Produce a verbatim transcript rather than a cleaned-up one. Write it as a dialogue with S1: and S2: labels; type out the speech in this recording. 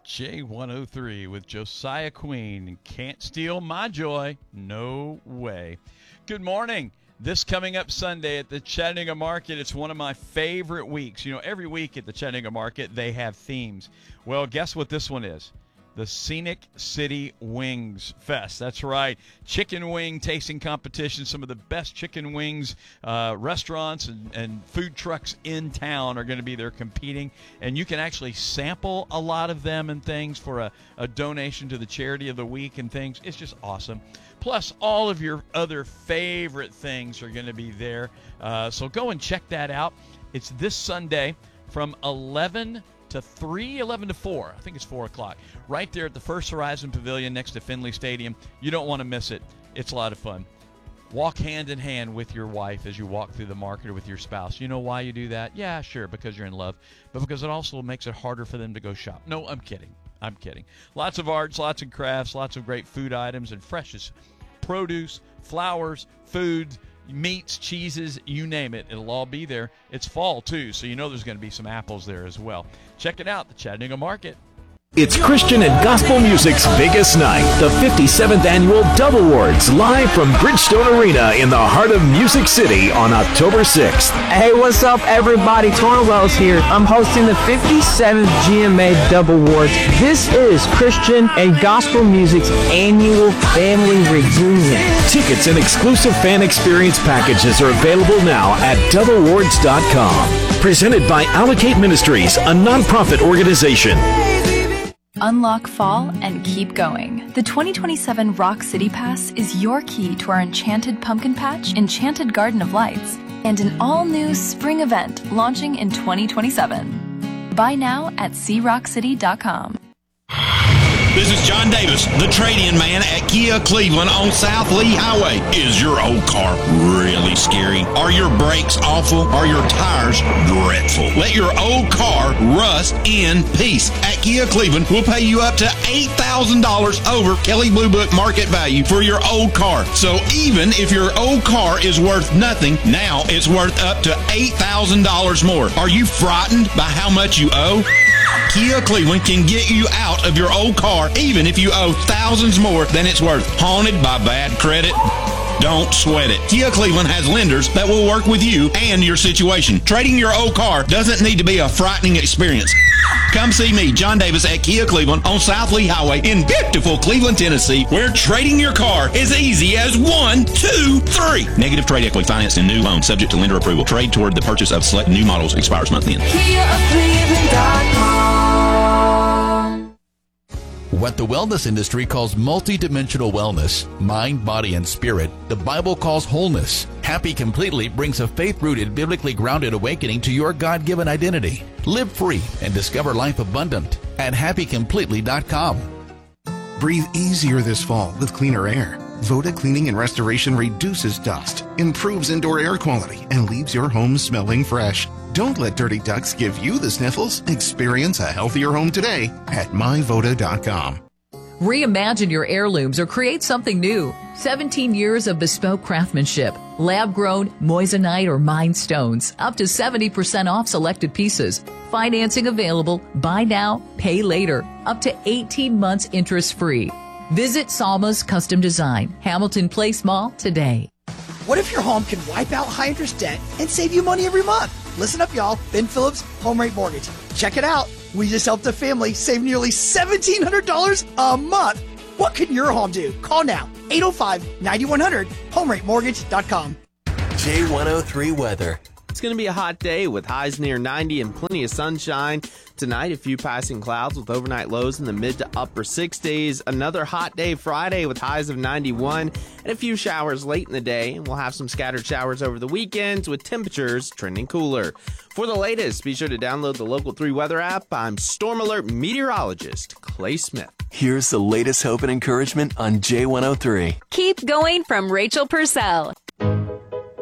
S1: J one oh three with Josiah Queen. Can't steal my joy. No way. Good morning. This coming up Sunday at the Chattanooga Market, it's one of my favorite weeks. You know, every week at the Chattanooga Market, they have themes. Well, guess what this one is? The Scenic City Wings Fest. That's right. Chicken wing tasting competition. Some of the best chicken wings uh, restaurants and, and food trucks in town are going to be there competing. And you can actually sample a lot of them and things for a, a donation to the charity of the week and things. It's just awesome. Plus, all of your other favorite things are going to be there. Uh, so go and check that out. It's this Sunday from eleven to three, eleven to four. I think it's four o'clock. Right there at the First Horizon Pavilion next to Finley Stadium. You don't want to miss it. It's a lot of fun. Walk hand in hand with your wife as you walk through the market or with your spouse. You know why you do that? Yeah, sure, because you're in love. But because it also makes it harder for them to go shop. No, I'm kidding. I'm kidding. Lots of arts, lots of crafts, lots of great food items and freshest produce, flowers, foods, meats, cheeses, you name it. It'll all be there. It's fall, too, so you know there's going to be some apples there as well. Check it out, the Chattanooga Market.
S2: It's Christian and gospel music's biggest night, the fifty-seventh Annual Dove Awards, live from Bridgestone Arena in the heart of Music City on October sixth.
S3: Hey, what's up, everybody? Torrin Wells here. I'm hosting the fifty-seventh G M A Dove Awards. This is Christian and gospel music's annual family reunion.
S2: Tickets and exclusive fan experience packages are available now at dove awards dot com. Presented by Allocate Ministries, a nonprofit organization.
S4: Unlock fall and keep going. The twenty twenty-seven Rock City Pass is your key to our Enchanted Pumpkin Patch, Enchanted Garden of Lights, and an all-new spring event launching in twenty twenty-seven. Buy now at see rock city dot com.
S5: This is John Davis, the trade-in man at Kia Cleveland on South Lee Highway. Is your old car really scary? Are your brakes awful? Are your tires dreadful? Let your old car rust in peace. At Kia Cleveland, we'll pay you up to eight thousand dollars over Kelley Blue Book market value for your old car. So even if your old car is worth nothing, now it's worth up to eight thousand dollars more. Are you frightened by how much you owe? Kia Cleveland can get you out of your old car even if you owe thousands more than it's worth. Haunted by bad credit? Don't sweat it. Kia Cleveland has lenders that will work with you and your situation. Trading your old car doesn't need to be a frightening experience. Come see me, John Davis, at Kia Cleveland on South Lee Highway in beautiful Cleveland, Tennessee, where trading your car is easy as one, two, three. Negative trade equity financed in new loans subject to lender approval. Trade toward the purchase of select new models expires month end.
S6: Kia of Cleveland dot com.
S7: What the wellness industry calls multidimensional wellness, mind, body, and spirit, the Bible calls wholeness. Happy Completely brings a faith-rooted, biblically grounded awakening to your God-given identity. Live free and discover life abundant at happy completely dot com.
S8: Breathe easier this fall with cleaner air. Voda Cleaning and Restoration reduces dust, improves indoor air quality, and leaves your home smelling fresh. Don't let dirty ducks give you the sniffles. Experience a healthier home today at my voda dot com.
S9: Reimagine your heirlooms or create something new. seventeen years of bespoke craftsmanship. Lab-grown, moissanite, or mined stones. Up to seventy percent off selected pieces. Financing available. Buy now, pay later. Up to eighteen months interest-free. Visit Salma's Custom Design, Hamilton Place Mall today.
S10: What if your home can wipe out high-interest debt and save you money every month? Listen up, y'all. Ben Phillips, Home Rate Mortgage. Check it out. We just helped a family save nearly seventeen hundred dollars a month. What can your home do? Call now. eight oh five, nine one hundred, home rate mortgage dot com.
S11: J one oh three weather.
S12: It's going to be a hot day with highs near ninety and plenty of sunshine. Tonight, a few passing clouds with overnight lows in the mid to upper sixties. Another hot day Friday with highs of ninety-one and a few showers late in the day. And we'll have some scattered showers over the weekends with temperatures trending cooler. For the latest, be sure to download the Local three Weather app. I'm Storm Alert meteorologist Clay Smith.
S11: Here's the latest hope and encouragement on J one oh three.
S13: Keep going from Rachel Purcell.